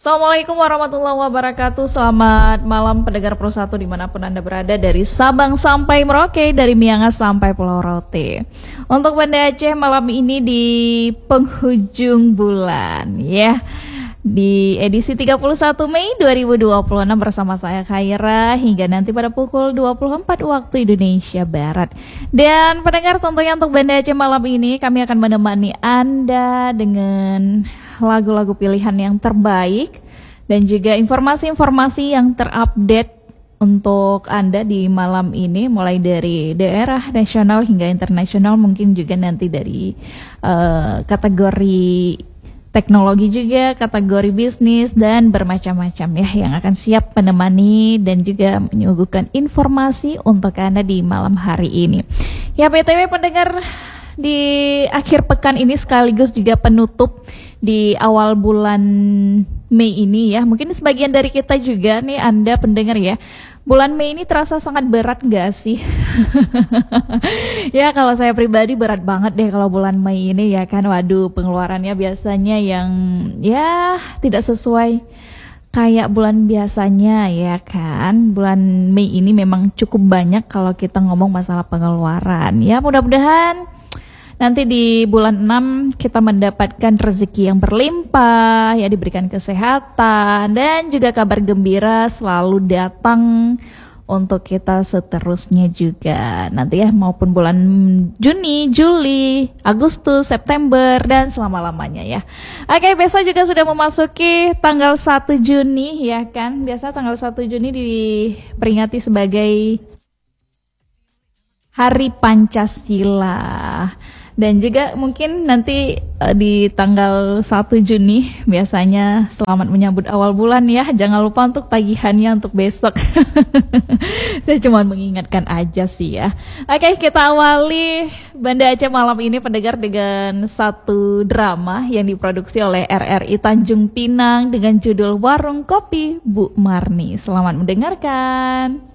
Assalamualaikum warahmatullahi wabarakatuh. Selamat malam pendengar Pro 1 dimanapun Anda berada, dari Sabang sampai Merauke, dari Miangas sampai Pulau Rote. Untuk Banda Aceh malam ini di penghujung bulan ya, di edisi 31 Mei 2026 bersama saya Khaira hingga nanti pada pukul 24 waktu Indonesia Barat. Dan pendengar, tentunya untuk Banda Aceh malam ini kami akan menemani Anda dengan lagu-lagu pilihan yang terbaik dan juga informasi-informasi yang terupdate untuk Anda di malam ini, mulai dari daerah, nasional hingga internasional, mungkin juga nanti dari kategori teknologi juga, kategori bisnis dan bermacam-macam ya, yang akan siap menemani dan juga menyuguhkan informasi untuk Anda di malam hari ini. Ya, BTW pendengar, di akhir pekan ini sekaligus juga penutup di awal bulan Mei ini ya, mungkin sebagian dari kita juga nih, Anda pendengar ya, bulan Mei ini terasa sangat berat gak sih? Ya, kalau saya pribadi berat banget deh kalau bulan Mei ini ya kan. Waduh, pengeluarannya biasanya yang ya tidak sesuai kayak bulan biasanya ya kan. Bulan Mei ini memang cukup banyak kalau kita ngomong masalah pengeluaran. Ya, mudah-mudahan nanti di bulan 6 kita mendapatkan rezeki yang berlimpah, ya, diberikan kesehatan dan juga kabar gembira selalu datang untuk kita seterusnya juga nanti ya, maupun bulan Juni, Juli, Agustus, September dan selama-lamanya ya. Oke, besok juga sudah memasuki tanggal 1 Juni ya kan. Biasa tanggal 1 Juni diperingati sebagai Hari Pancasila. Dan juga mungkin nanti di tanggal 1 Juni biasanya selamat menyambut awal bulan ya. Jangan lupa untuk tagihannya untuk besok. Saya cuma mengingatkan aja sih ya. Oke, kita awali Banda Aceh malam ini pendengar dengan satu drama yang diproduksi oleh RRI Tanjung Pinang dengan judul Warung Kopi Bu Marni. Selamat mendengarkan.